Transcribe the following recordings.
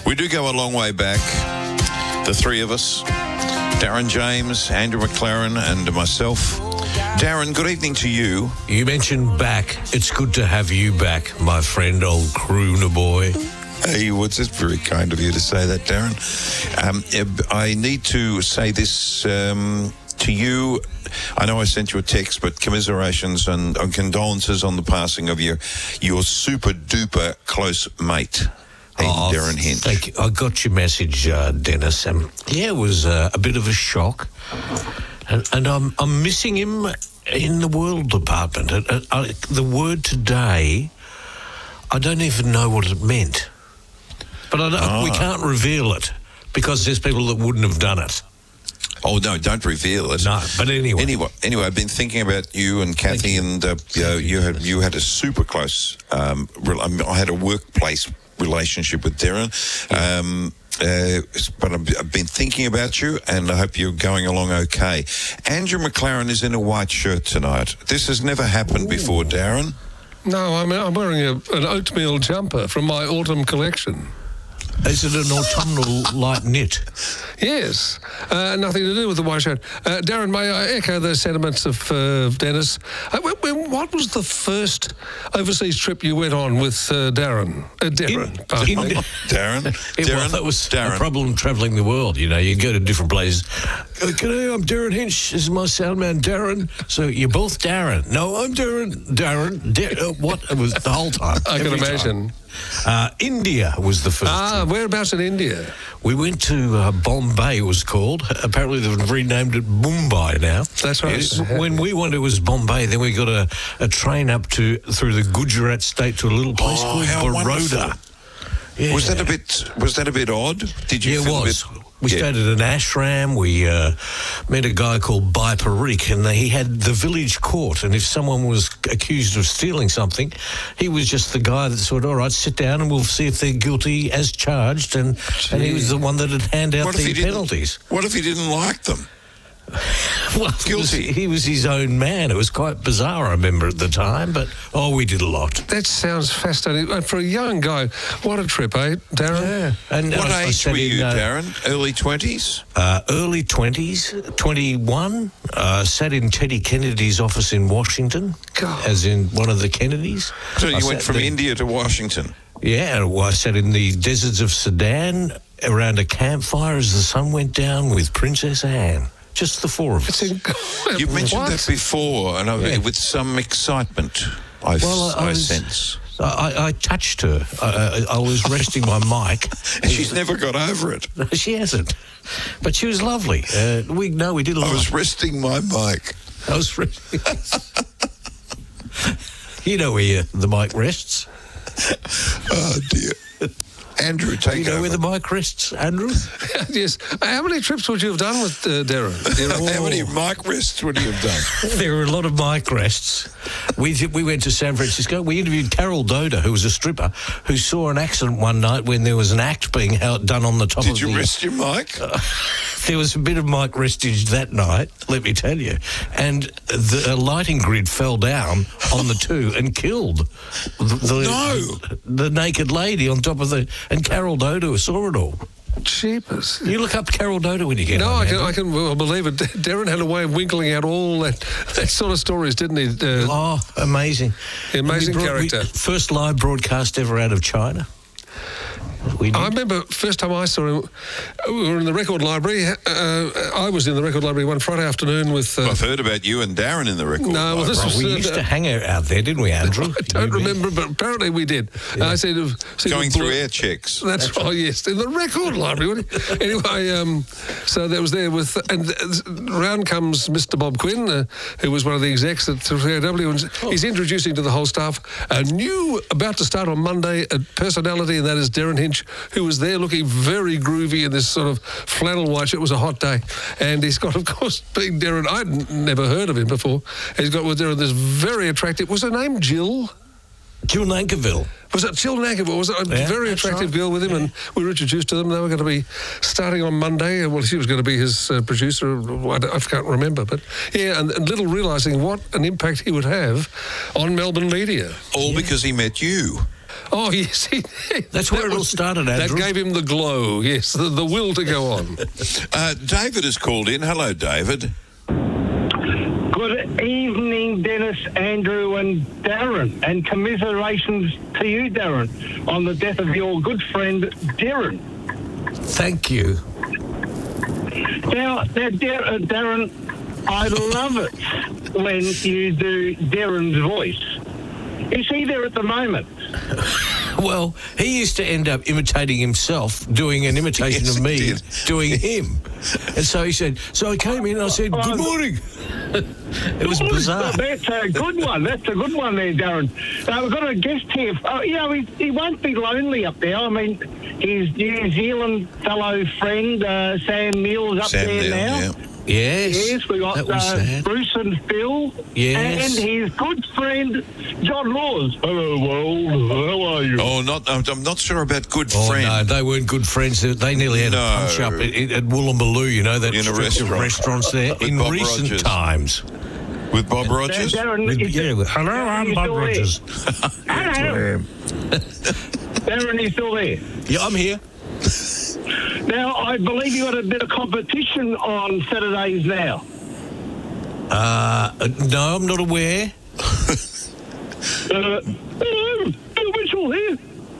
We do go a long way back, the three of us, Darren James, Andrew McLaren and myself. Darren, good evening to you. You mentioned back. It's good to have you back, my friend, old crooner boy. Hey, Woods, it's very kind of you to say that, Darren. I need to say this to you. I know I sent you a text, but commiserations and condolences on the passing of your super-duper close mate, Darren Hinch. Thank you. I got your message, Dennis. Yeah, it was a bit of a shock. And I'm missing him in the World Department. The word today, I don't even know what it meant. But we can't reveal it because there's people that wouldn't have done it. Oh, no, don't reveal it. No, but anyway. Anyway, I've been thinking about you and Kathy, and you had a super close. I had a workplace relationship with Darren, but I've been thinking about you, and I hope you're going along okay. Andrew McLaren is in a white shirt tonight. This has never happened before, Darren. No, I'm wearing an oatmeal jumper from my autumn collection. Is it an autumnal light knit? Yes, nothing to do with the white shirt. Darren, may I echo the sentiments of Dennis? What was the first overseas trip you went on with Darren? Darren. That was a problem travelling the world. You know, you go to different places. G'day, I'm Darren Hinch. This is my sound man, Darren. So you're both Darren. No, I'm Darren. What? It was the whole time. I can imagine. India was the first trip. Whereabouts in India? We went to Bombay, it was called. Apparently they've renamed it Mumbai now. That's right. When we went, it was Bombay. Then we got a train up through the Gujarat state to a little place called Baroda. Yeah. Was that a bit odd? Did you feel it was. We stayed at an ashram. We met a guy called Bhai Parikh, and he had the village court. And if someone was accused of stealing something, he was just the guy that said, all right, sit down and we'll see if they're guilty as charged. And he was the one that would hand out the penalties. What if he didn't like them? Well, guilty. He was his own man. It was quite bizarre, I remember, at the time. But, we did a lot. That sounds fascinating. And for a young guy, what a trip, eh, Darren? Yeah. And what age were you, Darren? Early 20s? Early 20s, 21. Sat in Teddy Kennedy's office in Washington, as in one of the Kennedys. So you went from India to Washington? Yeah, I sat in the deserts of Sudan around a campfire as the sun went down with Princess Anne. Just the four of us. You've mentioned that before, and with some excitement, I sense. I touched her. I was resting my mic. She's never got over it. No, she hasn't. But she was lovely. We did a lot. I was resting my mic. I was resting. You know where the mic rests. Oh, dear. Andrew, take over. You know where the mic rests, Andrew? Yes. How many trips would you have done with Darren? How many mic rests would you have done? There were a lot of mic rests. We went to San Francisco. We interviewed Carol Doda, who was a stripper, who saw an accident one night when there was an act being done on the top of the... Did you rest your mic? There was a bit of mic restage that night, let me tell you. And the lighting grid fell down on the two and killed the naked lady on top of the... And Carol Doda saw it all. Jeepers. You look up Carol Doda when you get home. I can believe it. Darren had a way of winkling out all that sort of stories, didn't he? Amazing. Amazing character. First live broadcast ever out of China. I remember first time I saw him, we were in the record library. I was in the record library one Friday afternoon with... I've heard about you and Darren in the record library. We used to hang out there, didn't we, Andrew? I don't remember, but apparently we did. Yeah. I said, going through air checks. That's right, yes, in the record library. Anyway, so that was there with... And round comes Mr. Bob Quinn, who was one of the execs at 3AW, and he's introducing to the whole staff a new, about to start on Monday, a personality, and that is Darren Hinch, who was there looking very groovy in this sort of flannel white shirt. It was a hot day. And he's got, of course, being Darren, I'd never heard of him before. He's got with Darren this very attractive, was her name Jill? Jill Nankerville. Was it Jill Nankerville? Was it a very attractive girl with him? Yeah. And we were introduced to them. They were going to be starting on Monday. Well, she was going to be his producer. I can't remember. But, yeah, and little realising what an impact he would have on Melbourne media. All because he met you. Oh, yes, he did. That's where it all started, That Andrew. gave him the glow, yes, the will to go on. David has called in. Hello, David. Good evening, Dennis, Andrew, and Darren, and commiserations to you, Darren, on the death of your good friend, Darren. Thank you. Now, Darren, I love it when you do Darren's voice. Is he there at the moment? Well, he used to end up imitating himself, doing an imitation Yes, of he me, did. doing him. And so he said, so I came in and I said, good morning. It was bizarre. That's a good one. That's a good one there, Darren. We've got a guest here. He won't be lonely up there. I mean, his New Zealand fellow friend, Sam Neill's up Sam there Neill, now. yeah. Yes, we got that was sad. Bruce and Phil. Yes. And his good friend, John Laws. Hello, world. How are you? Oh, I'm not sure about good Oh, friend. no, they weren't good friends. They nearly had No. a punch-up at Woolloomooloo, you know, that In a stretch of restaurant. restaurants there, With in Bob recent Rogers. times. With Bob Rogers? Darren, Hello, I'm you Bob still there? Rogers. Hello. Darren, you still there? Yeah, I'm here. Now, I believe you got a bit of competition on Saturdays now. No, I'm not aware. Hello, Bill Mitchell here.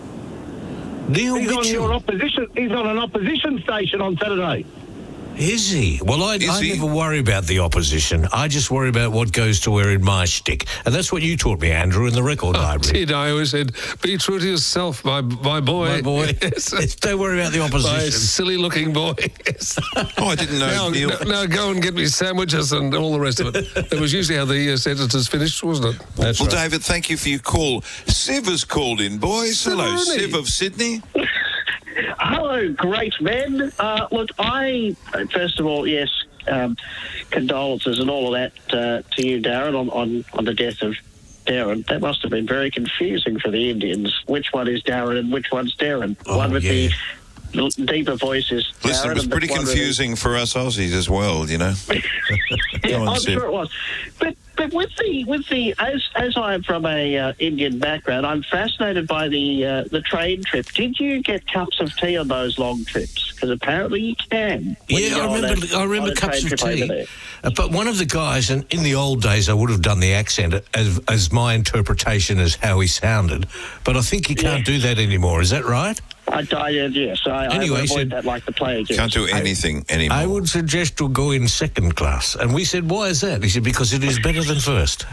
Neil He's on Mitchell. your opposition. He's on an opposition station on Saturday. Is he? Well, I he? never worry about the opposition. I just worry about what goes to where in my shtick. And that's what you taught me, Andrew, in the record library. Did I always said, be true to yourself, my boy. My boy. Yes. Don't worry about the My opposition. silly-looking boy. Yes. Oh, I didn't know Neil. Now go and get me sandwiches and all the rest of it. That was usually how the sentences finished, wasn't it? That's Well, right. David, thank you for your call. Siv has called in, boys. Hello, Siv. Siv of Sydney. Hello, great men. Look, first of all, yes, condolences and all of that to you, Darren, on the death of Darren. That must have been very confusing for the Indians. Which one is Darren and which one's Darren? Oh, one with yeah. the deeper voices. Listen, Darren, it was and the pretty one with confusing for us Aussies as well, you know. Yeah, Go on, I'm Siv. sure it was. But with the as I'm from a Indian background, I'm fascinated by the train trip. Did you get cups of tea on those long trips? Because apparently you can. when you Yeah, go I on remember a cups train of trip over tea. there. But one of the guys, and in the old days, I would have done the accent as my interpretation as how he sounded. But I think you can't do that anymore. Is that right? Yes. Anyway, I he said- avoid that like the plague. Can't do anything anymore. I would suggest to go in second class. And we said, why is that? He said, because it is better than first.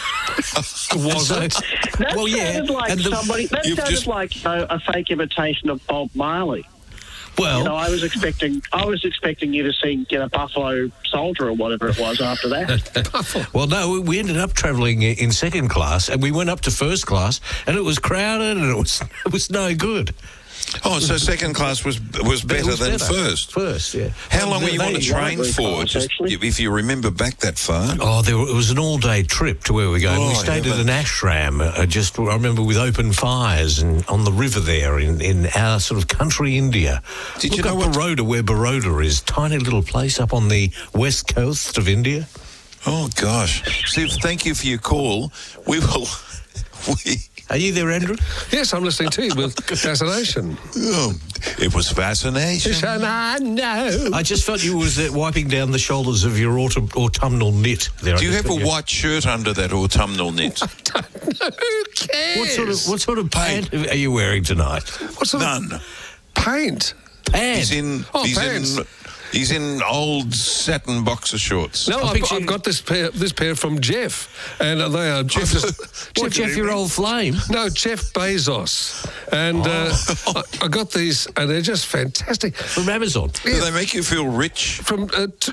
Was So- it? That well, yeah. sounded like and the- somebody. That You've sounded just- like a fake imitation of Bob Marley. well, You know, I was expecting you to sing "Get a Buffalo Soldier" or whatever it was after that. well, no, we ended up travelling in second class, and we went up to first class, and it was crowded, and it was no good. Oh, so second class was better than first. First, yeah. How long were you on the They- train library for? class, Just actually. if you remember back that far. Oh, it was an all-day trip to where we're going. Oh, we stayed yeah, at but- an ashram, I remember, with open fires and on the river there in our sort of country India. Did Look you know up what- Baroda, where Baroda is, tiny little place up on the west coast of India. Oh gosh, Steve, thank you for your call. We will. Are you there, Andrew? Yes, I'm listening to you with fascination. It was fascination. I know. I just felt you was wiping down the shoulders of your autumnal knit there. Do you I have just a thought you- white shirt under that autumnal knit? Who cares? What sort of pant are you wearing tonight? What sort None. of paint? Pant. He's in. Oh, pants. He's in old satin boxer shorts. No, I'm I've picturing- got this pair from Jeff, and they are Jeff. What, Jeff, your old flame? No, Jeff Bezos, and I got these, and they're just fantastic. From Amazon. Do they make you feel rich? From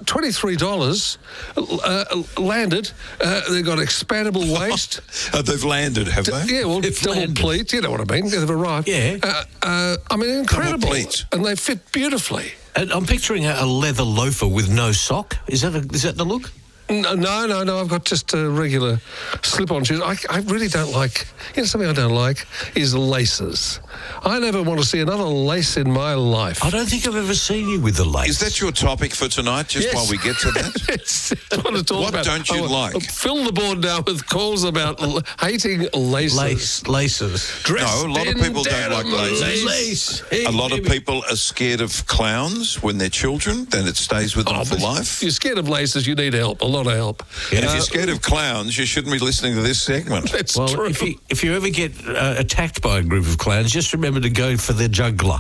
$23 landed, they've got expandable waist. They've landed, have they? Yeah, well, They've double landed. pleat. You know what I mean? They've arrived. Yeah. I mean, incredible, pleat. and they fit beautifully. And I'm picturing a leather loafer with no sock. Is that the look? No. I've got just regular slip-on shoes. I really don't like... something I don't like is laces. I never want to see another lace in my life. I don't think I've ever seen you with the lace. Is that your topic for tonight, just Yes. while we get to that? It's what to talk What about. don't you like? Fill the board now with calls about hating laces. Laces. No, a lot of people don't like laces. Lace. A lot of people are scared of clowns when they're children, then it stays with them for life. If you're scared of laces, you need help, a lot of help. And if you're scared of clowns, you shouldn't be listening to this segment. That's Well, true. if you ever get attacked by a group of clowns, just remember to go for the juggler.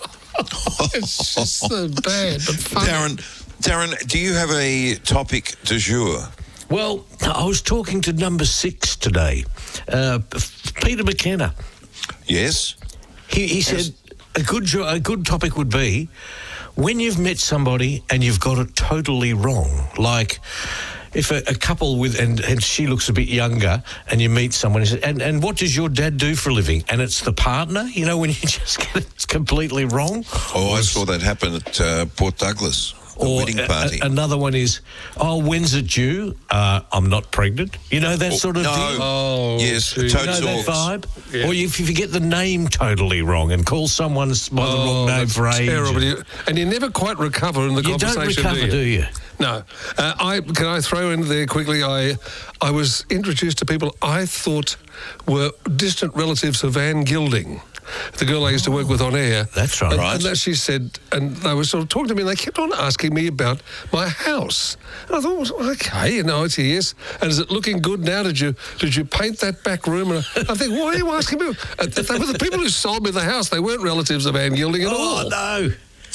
It's just so bad, but funny. Darren, do you have a topic du jour? Well, I was talking to number 6 today, Peter McKenna. Yes? He said a good topic would be when you've met somebody and you've got it totally wrong. Like if a couple with and she looks a bit younger and you meet someone and says, and what does your dad do for a living? And it's the partner, when you just get it completely wrong. Oh, I saw that happen at Port Douglas. The wedding party. Another one is, when's it due? I'm not pregnant. That sort of no. deal. Oh, Yes, gee. toad That talks. vibe? Yeah. Or if you get the name totally wrong and call someone by the wrong name that's for ages. terrible. And you never quite recover in the You don't conversation, recover, do you? No. Can I throw in there quickly? I was introduced to people I thought were distant relatives of Anne Gilding, the girl I used to work with on air. That's right. And that she said, and they were sort of talking to me, and they kept on asking me about my house. And I thought, well, okay, it's a yes. And is it looking good now? Did you paint that back room? And I think, why are you asking me? They were the people who sold me the house. They weren't relatives of Anne Gilding at all. Oh, no.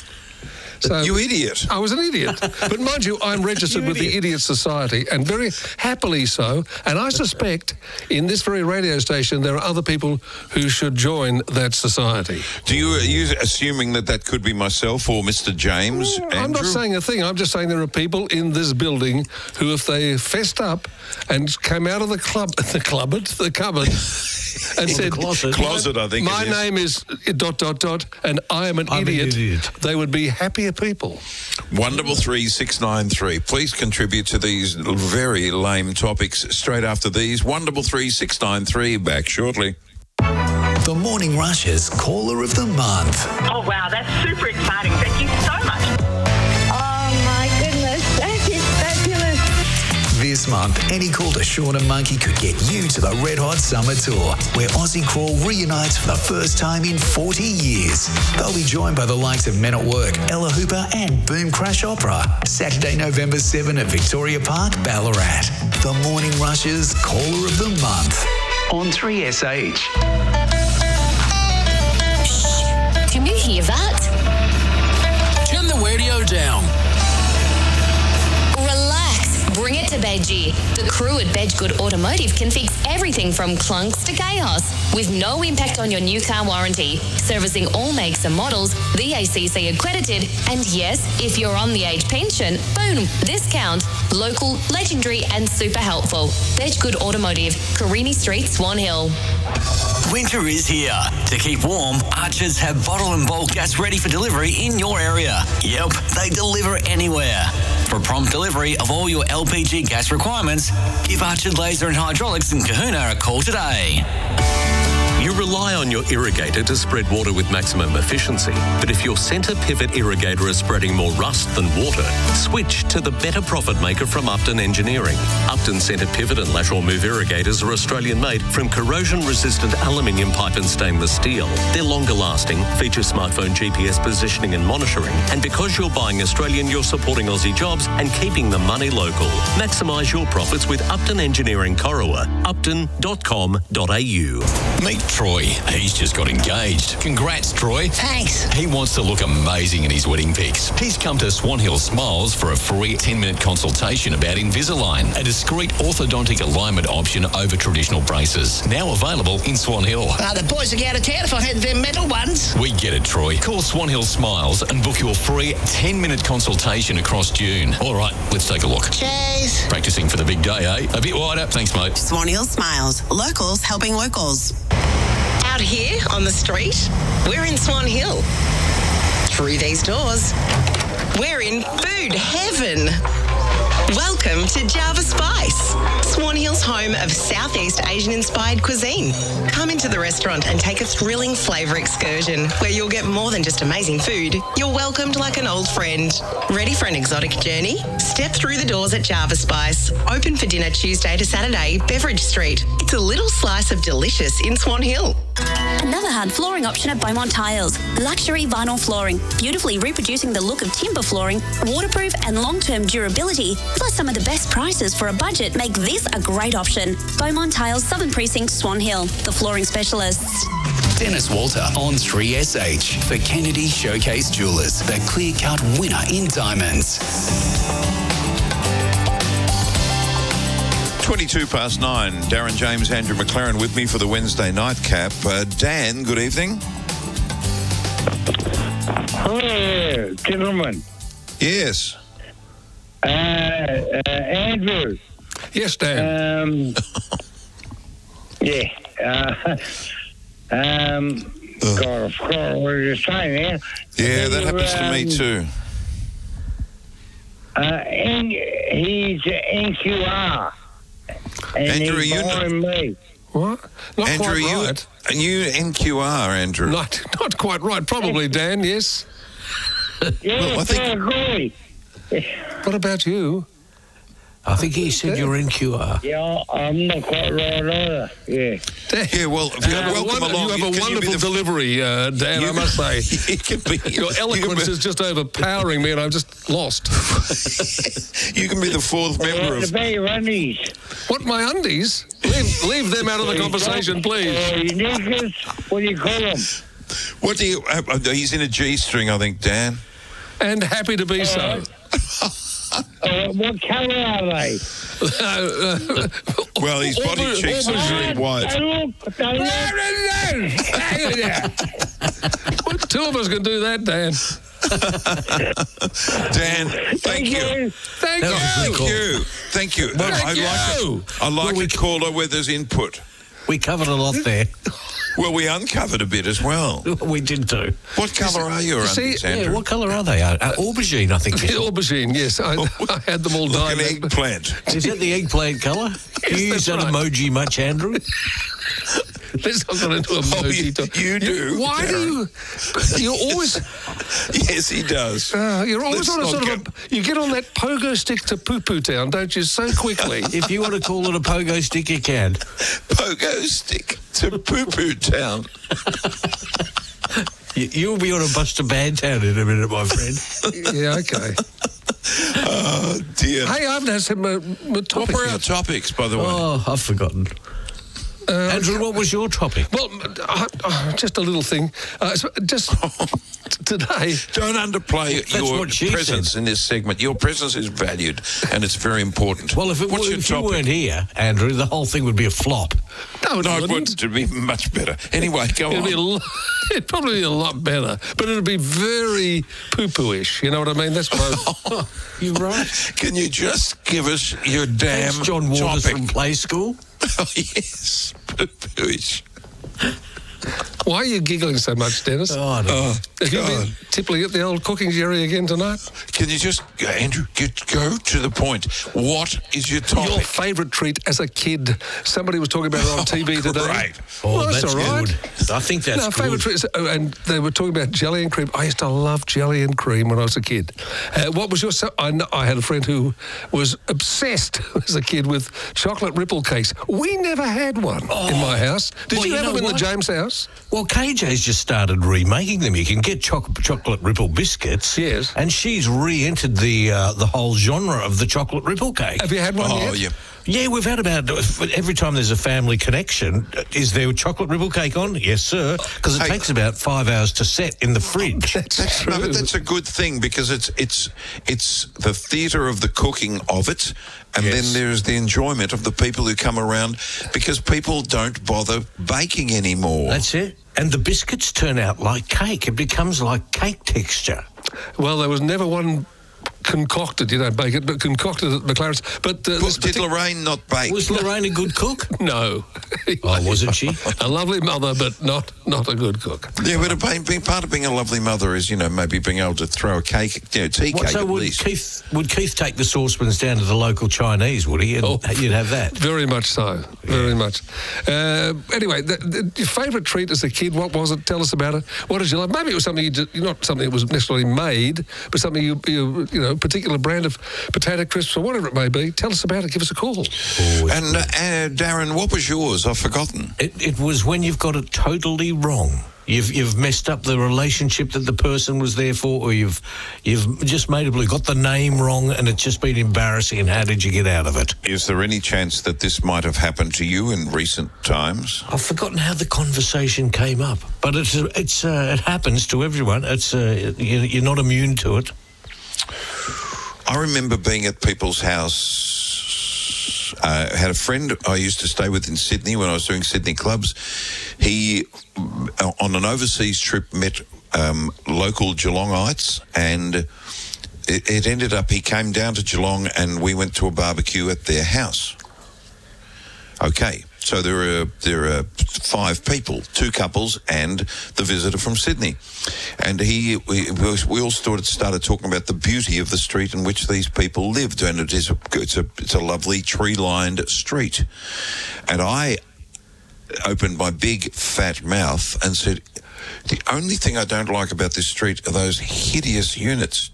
So You idiot. I was an idiot. But mind you, I'm registered with the Idiot Society, and very happily so. And I suspect in this very radio station there are other people who should join that society. Are you assuming that could be myself or Mr. James? I'm not Andrew? saying a thing. I'm just saying there are people in this building who, if they fessed up and came out of the cupboard, and said, Closet, I think my it is. name is ... and I am an idiot, they would be happier people. Wonderful 3693. Please contribute to these very lame topics straight after these. Wonderful 3693. Back shortly. The Morning Rush's Caller of the Month. Oh, wow, that's super exciting. Thank you so much. Oh, my goodness. That is fabulous. This month, any call to Sean and Monkey could get you to the Red Hot Summer Tour, where Aussie Crawl reunites for the first time in 40 years. They'll be joined by the likes of Men at Work, Ella Hooper and Boom Crash Opera. Saturday, November 7 at Victoria Park, Ballarat. The Morning Rush's Caller of the Month on 3SH. Can you hear that? Turn the radio down. Relax. Bring it to Bedgie. The crew at Bedgegood Automotive can fix everything from clunks to chaos with no impact on your new car warranty. Servicing all makes and models, the ACC accredited, and yes, if you're on the age pension, boom, discount. Local, legendary, and super helpful. Bedgegood Automotive, Carini Street, Swan Hill. Winter is here. To keep warm, Archers have bottle and bulk gas ready for delivery in your area. Yep, they deliver anywhere. For prompt delivery of all your LPG gas requirements, give Archer Laser and Hydraulics in Kahuna a call today. You rely on your irrigator to spread water with maximum efficiency, but if your centre pivot irrigator is spreading more rust than water, switch to the better profit maker from Upton Engineering. Upton centre pivot and lateral move irrigators are Australian made from corrosion-resistant aluminium pipe and stainless steel. They're longer lasting, feature smartphone GPS positioning and monitoring, and because you're buying Australian, you're supporting Aussie jobs and keeping the money local. Maximise your profits with Upton Engineering Corowa, upton.com.au. Meet Troy. He's just got engaged. Congrats, Troy. Thanks. He wants to look amazing in his wedding pics. He's come to Swan Hill Smiles for a free 10-minute consultation about Invisalign, a discreet orthodontic alignment option over traditional braces. Now available in Swan Hill. The boys would get out of town if I had them metal ones. We get it, Troy. Call Swan Hill Smiles and book your free 10-minute consultation across June. All right, let's take a look. Cheers. Practicing for the big day, eh? A bit wider. Thanks, mate. Swan Hill Smiles. Locals helping locals. Out here on the street, we're in Swan Hill. Through these doors, we're in food heaven. Welcome to Java Spice, Swan Hill's home of Southeast Asian-inspired cuisine. Come into the restaurant and take a thrilling flavour excursion where you'll get more than just amazing food. You're welcomed like an old friend. Ready for an exotic journey? Step through the doors at Java Spice. Open for dinner Tuesday to Saturday, Beveridge Street. It's a little slice of delicious in Swan Hill. Another hard flooring option at Beaumont Tiles. Luxury vinyl flooring, beautifully reproducing the look of timber flooring, waterproof and long-term durability, plus some of the best prices for a budget make this a great option. Beaumont Tiles, Southern Precinct, Swan Hill, the flooring specialists. Dennis Walter on 3SH for Kennedy Showcase Jewelers, the clear-cut winner in diamonds. 9:22. Darren James, Andrew McLaren with me for the Wednesday nightcap. Dan, good evening. Hello, gentlemen. Yes. Andrew. Yes, Dan. Yeah. God, I forgot what you were saying there. Yeah, that happens to me too. He's NQR. And Andrew, he's following me. What? Not Andrew, quite right. you NQR, Andrew. Not quite right. Probably, Dan, yes. Yeah, Well, I think- I agree. What about you? I think he said you're NQR. Yeah, I'm not quite right either. Yeah. Yeah, well, welcome along. You have a Can be wonderful the- delivery, Dan, I must say. You can be, Your eloquence is just overpowering me and I'm just lost. You can be the fourth member What of... about your undies? What, my undies? Leave them out of the conversation, please. Your knickers? What do you call them? What do you... he's in a G-string, I think, Dan. And happy to be so. What colour are they? Well, his body cheeks are very white. Two of us can do that, Dan. Dan, thank you. Thank you. Thank you. Well, I like it, caller weather's input. We covered a lot there. Well, we uncovered a bit as well. We did too. What colour are your undies, Andrew? Yeah, what colour are they? Aubergine, I think. Aubergine, yes. I had them all Like dyed. an eggplant. Is that the eggplant colour? Do you use that emoji much, Andrew? Let's not get into emoji talk. You do. Why do you? You're always. Yes, he does. You're always Let's on a not sort of. You get on that pogo stick to poo-poo town, don't you? So quickly. If you want to call it a pogo stick, you can. Pogo stick to poo-poo town. You'll be on a bus to Badtown in a minute, my friend. Yeah, okay. Oh, dear. Hey, I haven't had some What topic were our yet. topics, by the way? Oh, I've forgotten. Andrew, what was your topic? Well, just a little thing. Just today. Don't underplay your what she presence in this segment. Your presence is valued, and it's very important. Well, if you weren't here, Andrew, the whole thing would be a flop. No, it it wouldn't. wouldn't. It'd be much better. Anyway, go on. It'd probably be a lot better, but it'd be very poo-poo-ish. You know what I mean? That's what You're right. Can you just give us your damn Thanks, John Waters topic? from Play School. Oh, yes. Poo-poo-ish. Why are you giggling so much, Dennis? Oh, I don't know. Have you been tippling at the old cooking jerry again tonight? Can you just, Andrew, go to the point. What is your topic? Your favourite treat as a kid. Somebody was talking about it on TV today. Great. Oh, Well, that's all right. good. I think that's No, good. favourite treats, and they were talking about jelly and cream. I used to love jelly and cream when I was a kid. What was your? I had a friend who was obsessed as a kid with chocolate ripple cakes. We never had one in my house. Did Well, you you have know them in what? the James house? Well, KJ's just started remaking them. You can get chocolate ripple biscuits. Yes. And she's re-entered the whole genre of the chocolate ripple cake. Have you had one yet? yeah. Yeah, we've had about every time there's a family connection. Is there chocolate ripple cake on? Yes, sir. Because it takes about 5 hours to set in the fridge. That's No, true. but that's a good thing because it's the theatre of the cooking of it, and Yes. then there's the enjoyment of the people who come around because people don't bother baking anymore. That's it. And the biscuits turn out like cake. It becomes like cake texture. Well, there was never one concocted. You don't bake it, but concocted at McLaren's. But did Lorraine not bake? Was Lorraine a good cook? No. Oh, wasn't she? A lovely mother, but not a good cook. Yeah, but being part of being a lovely mother is, maybe being able to throw a cake, tea cake So at would least. Keith take the saucepans down to the local Chinese, would he? And you'd have that. Very much so. Very much. Anyway, your favourite treat as a kid, what was it? Tell us about it. What did you like? Maybe it was something not something that was necessarily made, but something you particular brand of potato crisps or whatever it may be. Tell us about it. Give us a call. And Darren, what was yours? I've forgotten. It was when you've got it totally wrong. You've messed up the relationship that the person was there for, or you've just made got the name wrong, and it's just been embarrassing. And how did you get out of it? Is there any chance that this might have happened to you in recent times? I've forgotten how the conversation came up, but it happens to everyone. You're not immune to it. I remember being at people's house. I had a friend I used to stay with in Sydney when I was doing Sydney clubs. He, on an overseas trip, met local Geelongites, and it ended up he came down to Geelong and we went to a barbecue at their house. Okay, so there are 5 people, 2 couples and the visitor from Sydney. And we all started talking about the beauty of the street in which these people lived, and it's a lovely tree-lined street. And I opened my big fat mouth and said, the only thing I don't like about this street are those hideous units,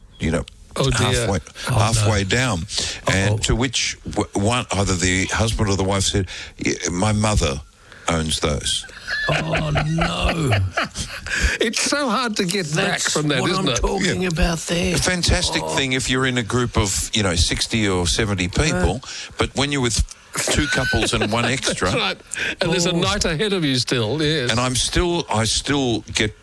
halfway down. And to which either the husband or the wife said, my mother owns those. Oh, no. It's so hard to get back from that, isn't it? That's what I'm talking about there. A fantastic thing if you're in a group of, 60 or 70 people, but when you're with 2 couples and 1 extra. That's right. And there's a night ahead of you still, yes. And I still get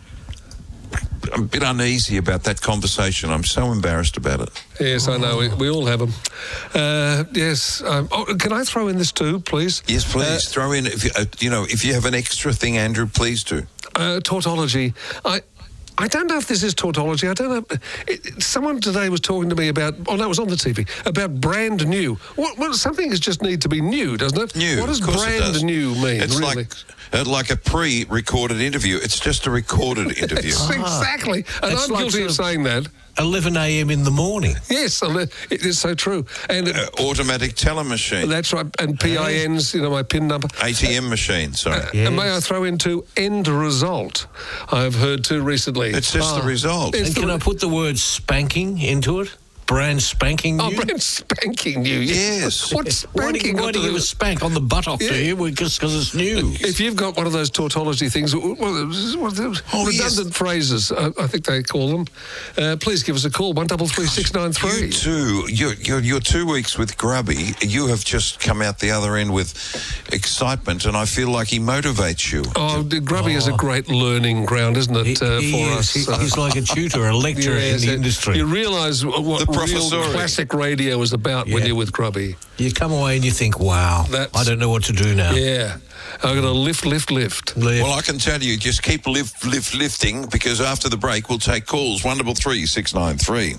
a bit uneasy about that conversation. I'm so embarrassed about it. Yes, I know. We all have them. Yes. Can I throw in this too, please? Yes, please. Throw in, if you have an extra thing, Andrew, please do. Tautology. I don't know if this is tautology. I don't know. Someone today was talking to me about, it was on the TV, about brand new. What something just need to be new, doesn't it? New. What does brand new mean, it's really? Like a pre-recorded interview. It's just a recorded interview. Exactly. And I'm guilty of saying that. 11 a.m. in the morning. Yes, it is so true. And automatic teller machine. That's right. And PINs, my PIN number. ATM machine, sorry. And may I throw into end result? I've heard too recently. It's just the result. And can I put the word spanking into it? Brand spanking new? Oh, brand spanking new. Yes. What's spanking? Why do you give a spank on the buttock, do you? Just because it's new. If you've got one of those tautology things, redundant phrases, I think they call them, please give us a call, 133693. You too. Your 2 weeks with Grubby, you have just come out the other end with excitement, and I feel like he motivates you. Oh, Grubby is a great learning ground, isn't it, for us? He's like a tutor, a lecturer in the industry. You realise what real classic radio is about when you're with Grubby. You come away and you think, wow, I don't know what to do now. Yeah. I've got to lift. Well, I can tell you, just keep lifting, because after the break, we'll take calls. 133693.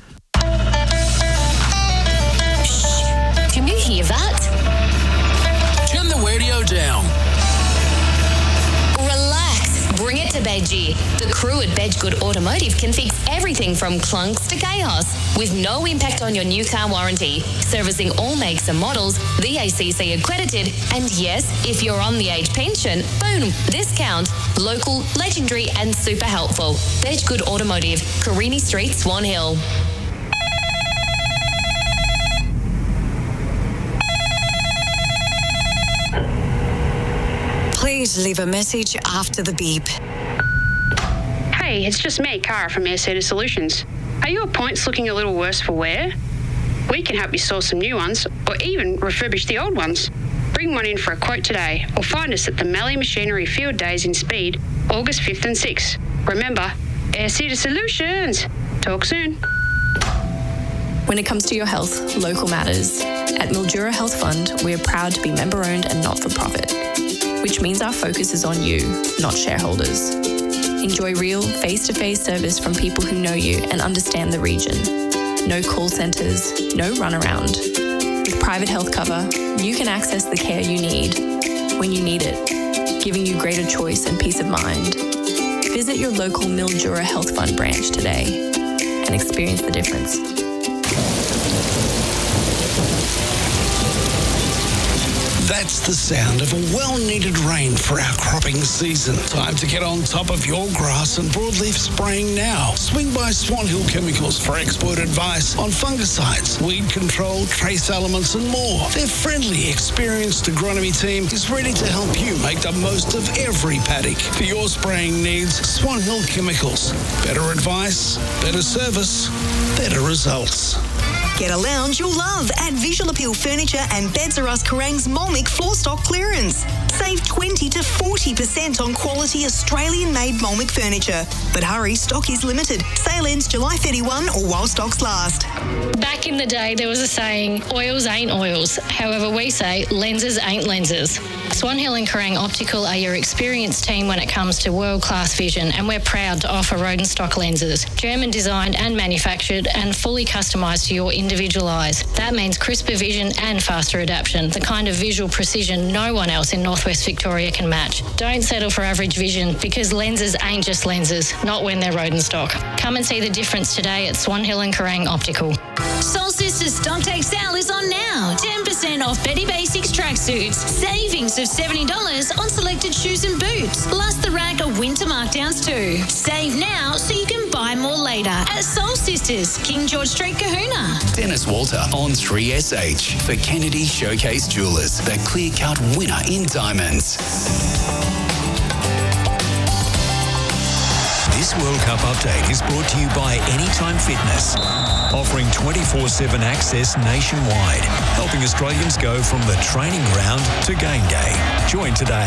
Shh. Can you hear that? Turn the radio down. Bring it to Bedgie. The crew at Bedgood Automotive can fix everything from clunks to chaos with no impact on your new car warranty. Servicing all makes and models, the ACC accredited, and yes, if you're on the age pension, boom, discount. Local, legendary and super helpful. Bedgood Automotive, Carini Street, Swan Hill. Please leave a message after the beep. Hey, it's just me, Cara from Airsetter Solutions. Are your points looking a little worse for wear? We can help you source some new ones or even refurbish the old ones. Bring one in for a quote today or find us at the Mallee Machinery Field Days in Speed, August 5th and 6th. Remember, Airsetter Solutions. Talk soon. When it comes to your health, local matters. At Mildura Health Fund, we are proud to be member-owned and not-for-profit, which means our focus is on you, not shareholders. Enjoy real, face-to-face service from people who know you and understand the region. No call centres, no runaround. With private health cover, you can access the care you need when you need it, giving you greater choice and peace of mind. Visit your local Mildura Health Fund branch today and experience the difference. That's the sound of a well-needed rain for our cropping season. Time to get on top of your grass and broadleaf spraying now. Swing by Swan Hill Chemicals for expert advice on fungicides, weed control, trace elements and more. Their friendly, experienced agronomy team is ready to help you make the most of every paddock. For your spraying needs, Swan Hill Chemicals. Better advice, better service, better results. Get a lounge you'll love at Visual Appeal Furniture and Beds R Us Kerrang's Molmick floor stock clearance. Save 20 to 40% on quality Australian-made Molmick furniture. But hurry, stock is limited. Sale ends July 31 or while stocks last. Back in the day, there was a saying, oils ain't oils. However, we say lenses ain't lenses. Swan Hill and Kerrang Optical are your experienced team when it comes to world-class vision, and we're proud to offer Rodenstock lenses, German designed and manufactured and fully customised to your individual eyes. That means crisper vision and faster adaptation, the kind of visual precision no one else in Northwest Victoria can match. Don't settle for average vision, because lenses ain't just lenses, not when they're Rodenstock. Come and see the difference today at Swan Hill and Kerrang Optical. Soul Sisters Stocktake Sale is on now. 10% off Betty Basics tracksuits. Savings of $70 on selected shoes and boots. Plus the rack of winter markdowns too. Save now so you can buy more later at Soul Sisters, King George Street, Kahuna. Dennis Walter on 3SH for Kennedy Showcase Jewelers, the clear-cut winner in diamonds. This World Cup update is brought to you by Anytime Fitness, offering 24/7 access nationwide, helping Australians go from the training ground to game day. Join today.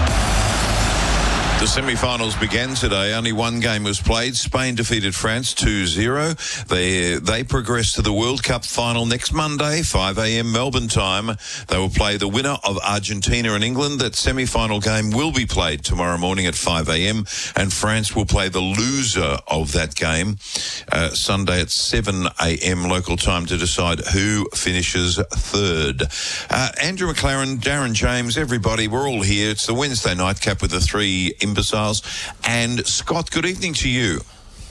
The semi-finals began today. Only one game was played. Spain defeated France 2-0. They progress to the World Cup final next Monday, 5 a.m. Melbourne time. They will play the winner of Argentina and England. That semi-final game will be played tomorrow morning at 5 a.m. and France will play the loser of that game Sunday at 7 a.m. local time to decide who finishes third. Andrew McLaren, Darren James, everybody, we're all here. It's the Wednesday nightcap with the three imbeciles. And Scott, good evening to you.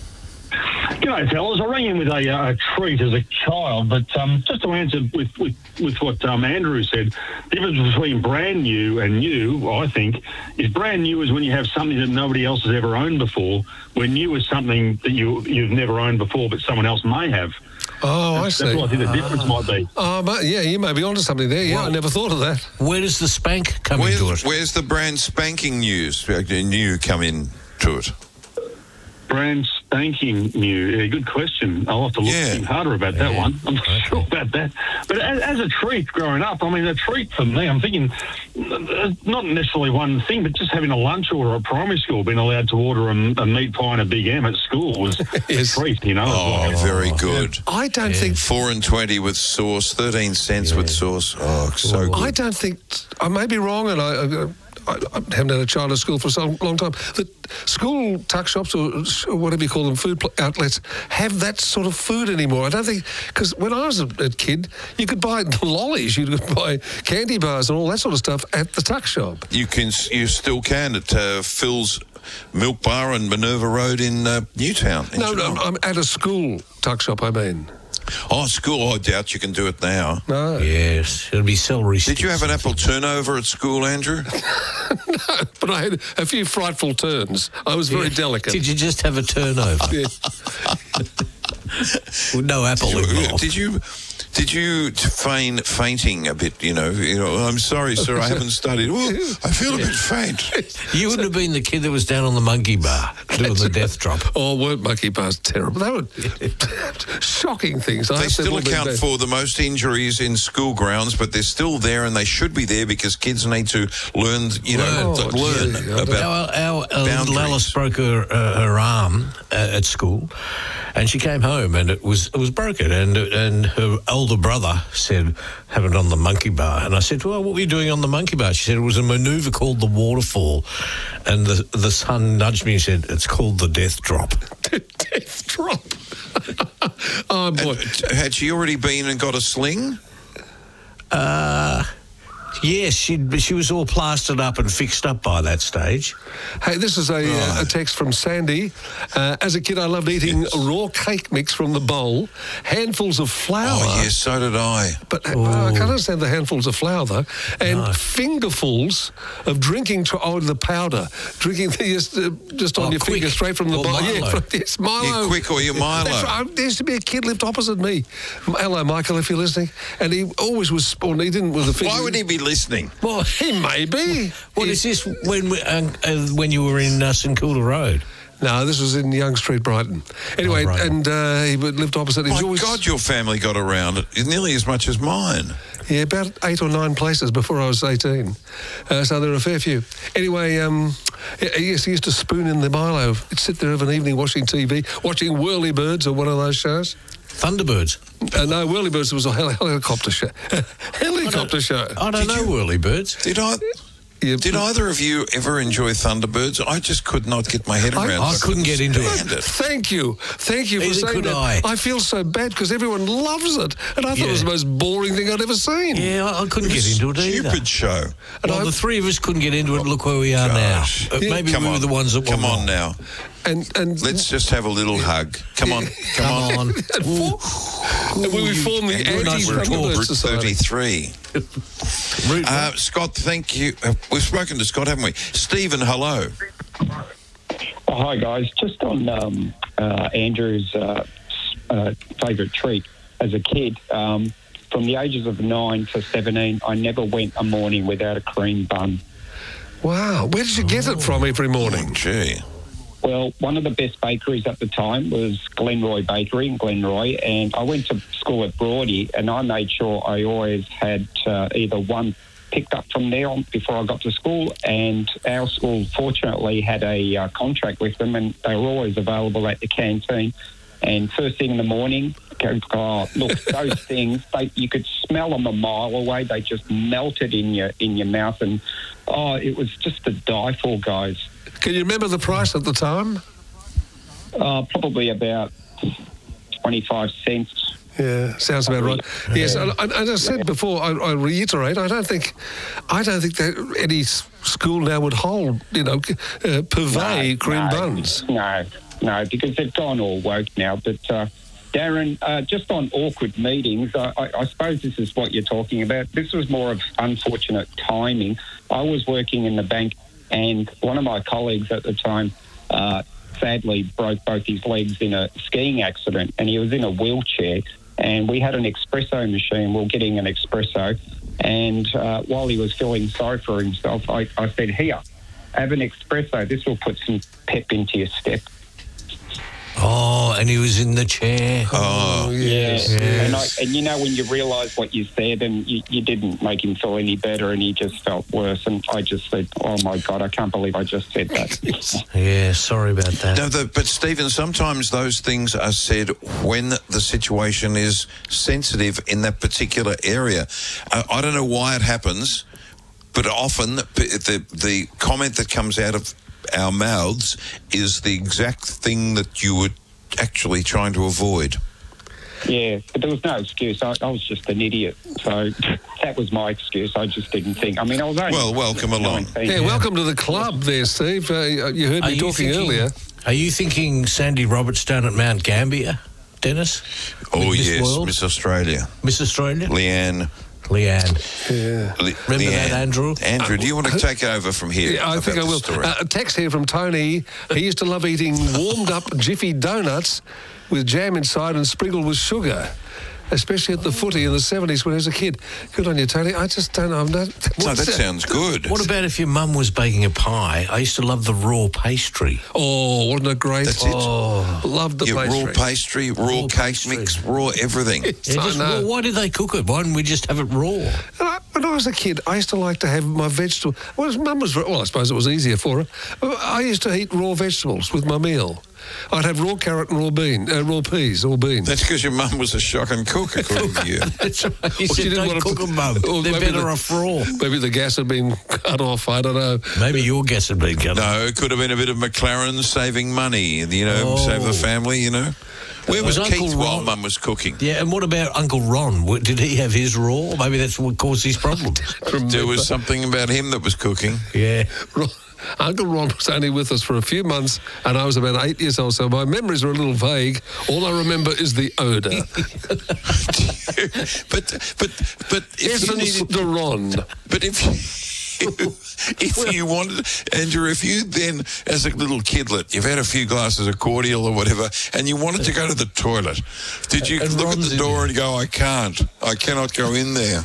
G'day, fellas. I rang in with a treat as a child, but just to answer with what Andrew said, the difference between brand new and new, I think, is brand new is when you have something that nobody else has ever owned before, where new is something that you've never owned before but someone else may have. Oh, I see. That's what I think the difference might be. But yeah, you may be onto something there. Yeah, well, I never thought of that. Where does the spank come into it? Where's the brand spanking new come into it? Brand spanking new. Yeah, good question. I'll have to look harder about that one. I'm not sure about that. But as a treat growing up, I mean, a treat for me, I'm thinking not necessarily one thing, but just having a lunch order at primary school, being allowed to order a meat pie and a Big M at school was a treat, you know. Oh, very good. Yeah. I don't think... 4.20 with sauce, 13 cents with sauce. Oh, so good. I don't think... I may be wrong, and I haven't had a child at school for so long time. The school tuck shops or whatever you call them, food outlets, have that sort of food anymore. I don't think, because when I was a kid, you could buy lollies, you could buy candy bars and all that sort of stuff at the tuck shop. You still can at Phil's Milk Bar and Minerva Road in Newtown. No, I'm at a school tuck shop, I mean. Oh, school, I doubt you can do it now. No. Yes, it'll be celery sticks. Did you have an apple turnover at school, Andrew? No, but I had a few frightful turns. I was very delicate. Did you just have a turnover? Yeah. With no apple involved. Did you feign fainting a bit, you know, I'm sorry, sir, I haven't studied. Ooh, I feel a bit faint. You wouldn't have been the kid that was down on the monkey bar doing the death drop. Oh, weren't monkey bars terrible? They were shocking things. They still account for the most injuries in school grounds, but they're still there and they should be there because kids need to learn, learn about Our Lallis broke her arm at school, and she came home and it was broken, and her older brother said, have it on the monkey bar. And I said, well, what were you doing on the monkey bar? She said it was a manoeuvre called the waterfall. And the son nudged me and said, it's called the death drop. Death drop. Oh, boy. Had she already been and got a sling? Yes, she was all plastered up and fixed up by that stage. Hey, this is a text from Sandy. As a kid, I loved eating raw cake mix from the bowl, handfuls of flour. Oh, yes, so did I. But I can't understand the handfuls of flour, though. And fingerfuls of drinking the powder. Drinking just on your finger straight from the bowl. Milo. Yes, Milo. Your Quick or your Milo. That's right. There used to be a kid lived opposite me. Hello, Michael, if you're listening. And he always was, or he didn't with the finger. Why would he be listening? Well, he may be. What is this when you were in St Kilda Road? No, this was in Young Street, Brighton. Anyway, and he lived opposite. My God, your family got around nearly as much as mine. Yeah, about 8 or 9 places before I was 18. So there are a fair few. Anyway, he used to spoon in the Milo. He'd sit there of an evening watching TV, watching Whirlybirds or one of those shows. Thunderbirds? No, Whirlybirds was a helicopter show. Helicopter show. I don't know Whirlybirds. Did either of you ever enjoy Thunderbirds? I just could not get my head around it. I couldn't get into it. Thank you for Neither saying could that. I. I feel so bad because everyone loves it, and I thought it was the most boring thing I'd ever seen. Yeah, I couldn't get into it either. Stupid show. Well, the three of us couldn't get into it. Look where we are now. Maybe we were the ones that Come on now. And let's just have a little hug. Come on. And we form the anti-Thunderbird Society. 33. Scott, thank you. We've spoken to Scott, haven't we? Stephen, hello. Oh, hi, guys. Just on Andrew's favourite treat as a kid, from the ages of 9 to 17, I never went a morning without a cream bun. Wow. Where did you get it from every morning? Oh, gee. Well, one of the best bakeries at the time was Glenroy Bakery in Glenroy, and I went to school at Broady, and I made sure I always had either one picked up from there before I got to school, and our school fortunately had a contract with them, and they were always available at the canteen. And first thing in the morning, look, those things, you could smell them a mile away. They just melted in your mouth, and it was just to die for, guys. Can you remember the price at the time? Probably about 25 cents. Yeah, sounds about right. Yes, and as I said before, I reiterate, I don't think that any school now would hold, purvey cream buns. No, because they've gone all woke now. But Darren, just on awkward meetings, I suppose this is what you're talking about. This was more of unfortunate timing. I was working in the bank, and one of my colleagues at the time sadly broke both his legs in a skiing accident, and he was in a wheelchair. And we had an espresso machine. We were getting an espresso. And while he was feeling sorry for himself, I said, here, have an espresso. This will put some pep into your step. Oh, and he was in the chair. Oh, yes. And when you realise what you said, and you didn't make him feel any better, and he just felt worse. And I just said, oh, my God, I can't believe I just said that. Yeah, sorry about that. No, but, Stephen, sometimes those things are said when the situation is sensitive in that particular area. I don't know why it happens, but often the comment that comes out of our mouths is the exact thing that you were actually trying to avoid. Yeah, but there was no excuse. I was just an idiot. So that was my excuse. I just didn't think. I mean, I was only... Well, welcome along. Yeah, welcome to the club there, Steve. You heard me talking earlier. Are you thinking Sandy Roberts down at Mount Gambier, Dennis? Oh, yes, Miss Australia. Miss Australia? Leanne. Yeah. Remember that, Andrew? Andrew, do you want to take over from here? Yeah, I think I will. A text here from Tony. He used to love eating warmed-up Jiffy donuts with jam inside and sprinkled with sugar, especially at the footy in the 70s when he was a kid. Good on you, Tony. I just don't know. No, that sounds good. What about if your mum was baking a pie? I used to love the raw pastry. Oh, wasn't it great? That's it. Loved the pastry. Raw pastry, raw cake mix, raw everything. Why did they cook it? Why didn't we just have it raw? When I was a kid, I used to like to have my vegetables. Well, Mum was... Well, I suppose it was easier for her. I used to eat raw vegetables with my meal. I'd have raw carrot and raw peas, or beans. That's because your mum was a shocking cook, according to you. That's right. You Or she said didn't don't want to cook put- them, Mum. or They're maybe better the- off raw. Maybe the gas had been cut off. I don't know. Maybe your gas had been cut off. No, it could have been a bit of McLaren saving money, save the family, Where was Uncle Keith while Ron- Mum was cooking? Yeah, and what about Uncle Ron? Did he have his raw? Maybe that's what caused his problems. There was something about him that was cooking. Yeah. Uncle Ron was only with us for a few months, and I was about 8 years old, so my memories are a little vague. All I remember is the odour. but Essence de Ron. But if you wanted, Andrew, if you then, as a little kidlet, you've had a few glasses of cordial or whatever, and you wanted to go to the toilet, did you And look Ron's at the in door there. and go, I cannot go in there?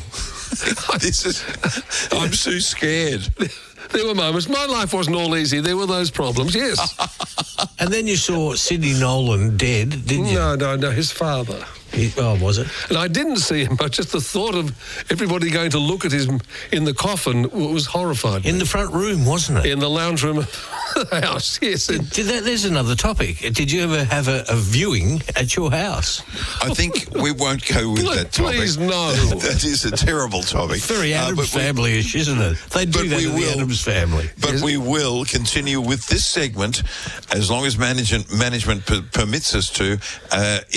I'm so scared. There were moments. My life wasn't all easy. There were those problems, yes. And then you saw Sidney Nolan dead, didn't you? No, his father. Was it? And I didn't see him, but just the thought of everybody going to look at him in the coffin was horrified. In the front room, wasn't it? In the lounge room of the house, yes. There's another topic. Did you ever have a viewing at your house? I think we won't go with that topic. Please, no. That is a terrible topic. Very Addams Family-ish, isn't it? They do that in the Addams Family. But we will continue with this segment as long as management permits us to.